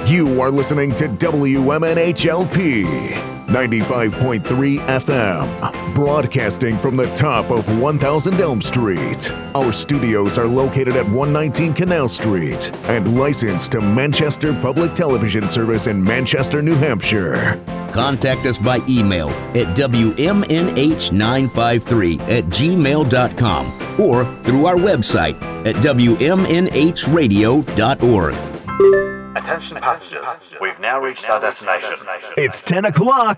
You are listening to WMNHLP 95.3 FM, broadcasting from the top of 1000 Elm Street. Our studios are located at 119 Canal Street and licensed to Manchester Public Television Service in Manchester, New Hampshire. Contact us by email at WMNH953@gmail.com or through our website at WMNHradio.org. Attention passengers, we've now reached our destination. It's 10 o'clock.